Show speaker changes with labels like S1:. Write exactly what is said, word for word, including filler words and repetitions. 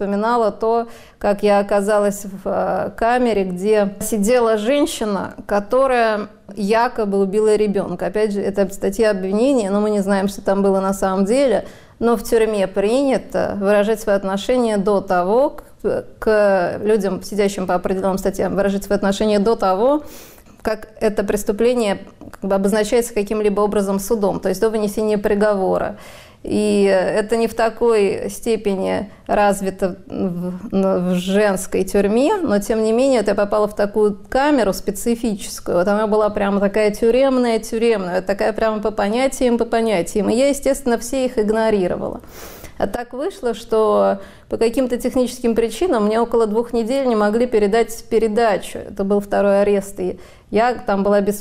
S1: вспоминала то, как я оказалась в камере, где сидела женщина, которая якобы убила ребенка. Опять же, это статья обвинения, но мы не знаем, что там было на самом деле. Но в тюрьме принято выражать свои отношения до того, к, к людям, сидящим по определенным статьям, выражать свои отношения до того, как это преступление как бы обозначается каким-либо образом судом, то есть до вынесения приговора. И это не в такой степени развито в, в женской тюрьме, но тем не менее я попала в такую камеру специфическую. Вот она была прямо такая тюремная-тюремная, такая прямо по понятиям, по понятиям. И я, естественно, все их игнорировала. А так вышло, что по каким-то техническим причинам мне около двух недель не могли передать передачу. Это был второй арест. И я там была без